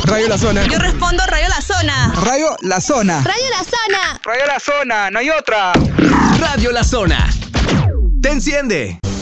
Radio La Zona. Yo respondo Radio La Zona. Radio La Zona. Radio La Zona. Radio La Zona, no hay otra. Radio La Zona. Te enciende.